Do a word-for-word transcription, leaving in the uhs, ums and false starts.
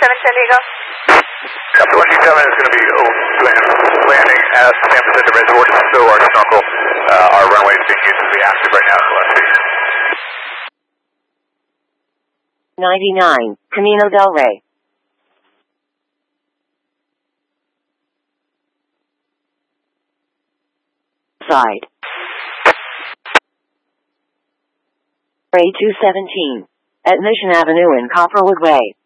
seven, San Diego. Copy one G seven is going to be landing at San Jacinto Reservoir, so our snorkel, uh, our runway is being used as the active right now, so let's see. ninety-nine, Camino del Rey. Side. A two seventeen. At Mission Avenue in Copperwood Way.